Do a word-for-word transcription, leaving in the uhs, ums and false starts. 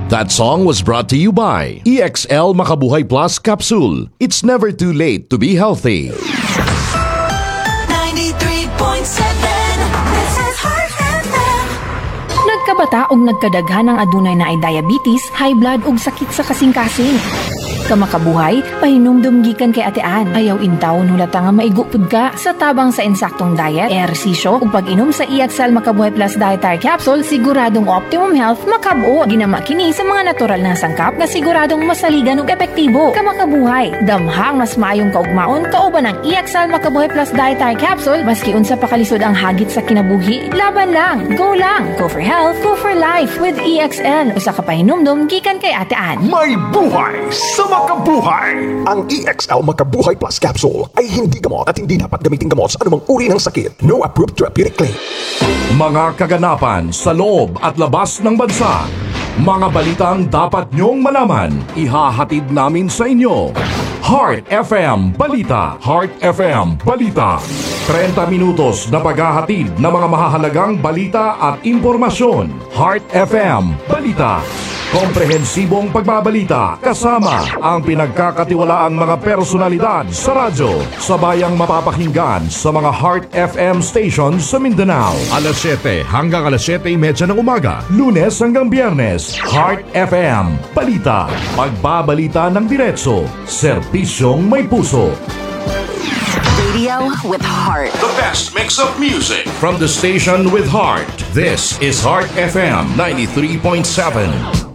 That song was brought to you by E X L Makabuhay Plus Capsule. It's never too late to be healthy. ninety-three point seven, this is Heart F M. Nagkabata og nagkadaghan ng adunay na ay diabetes, high blood ug sakit sa kasing-kasing. Kamakabuhay, pahinumdum gikan kay atean. Ayaw intawon hulata nga maigupod ka sa tabang sa insaktong diet, ehersisyo ug pag-inom sa E X L Makabuhay Plus Dietary Capsule, siguradong optimum health makab-o. Ginama kini sa mga natural na sangkap na siguradong masaligan ug epektibo. Kamakabuhay, damhang mas maayong kaugmaon kauban ang E X L Makabuhay Plus Dietary Capsule maski unsa pa kalisod ang hagit sa kinabuhi. Laban lang, go lang. Go for health, go for life with E X L. Usa ka pahinumdum gikan kay atean. May buhay sa makabuhay! Ang E X L Makabuhay Plus Capsule ay hindi gamot at hindi dapat gamitin gamot sa anumang uri ng sakit. No approved therapeutic claim. Mga kaganapan sa loob at labas ng bansa. Mga balitang dapat nyong malaman, ihahatid namin sa inyo. Heart F M Balita. Heart F M Balita. thirty minutos na paghahatid ng mga mahahalagang balita at impormasyon. Heart F M Balita. Komprehensibong pagbabalita kasama ang pinagkakatiwalaang mga personalidad sa radyo. Sabayang mapapakinggan sa mga Heart F M stations sa Mindanao. alas siyete hanggang alas siyete thirty ng umaga. Lunes hanggang Biyernes. Heart F M Balita. Pagbabalita ng diretso. Serbisyong may puso. Radio with heart. The best mix of music from the station with heart. This is Heart F M ninety-three point seven.